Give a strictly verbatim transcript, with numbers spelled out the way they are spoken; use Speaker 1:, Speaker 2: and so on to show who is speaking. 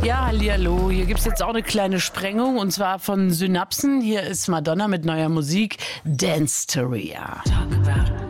Speaker 1: Ja, hallihallo. Hier gibt's jetzt auch eine kleine Sprengung und zwar von Synapsen. Hier ist Madonna mit neuer Musik, Dance Theoria. Talk about